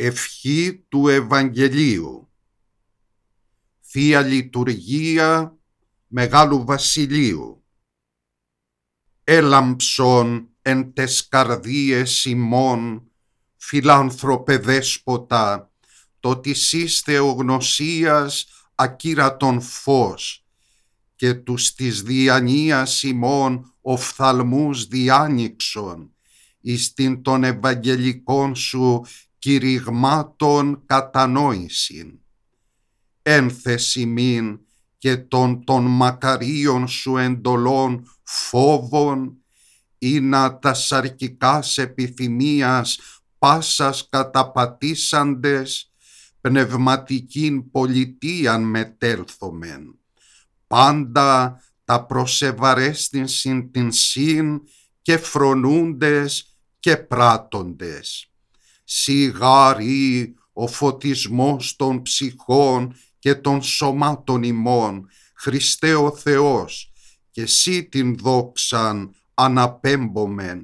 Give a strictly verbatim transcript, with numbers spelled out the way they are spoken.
Ευχή του Ευαγγελίου. Θεία Λειτουργία Μεγάλου Βασιλείου. Έλαμψον εν τες καρδίες ημών, φιλάνθρωπε δέσποτα, το της εις θεογνωσίας ακύρατον φως, και τους της διανοίας ημών οφθαλμούς διάνοιξον, εις την των Ευαγγελικών σου κηρυγμάτων κατανόησιν. Ένθες ημίν και των των μακαρίων σου εντολών φόβων, ή να τας αρκικάς επιθυμίας πάσας καταπατήσαντες, πνευματικήν πολιτείαν μετέλθομεν, πάντα τα προσεβαρέστην την συν και φρονούντες και πράττοντες. Σιγάρι ο φωτισμός των ψυχών και των σωμάτων ημών, Χριστέ ο Θεός, και σύ την δόξαν αναπέμπομεν